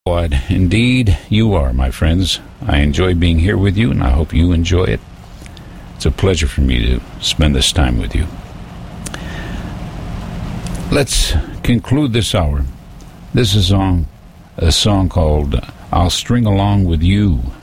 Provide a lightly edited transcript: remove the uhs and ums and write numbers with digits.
What indeed you are, my friends. I enjoy being here with you, and I hope you enjoy it. It's a pleasure for me to spend this time with you. Let's conclude this hour. This is a song called I'll String Along With You.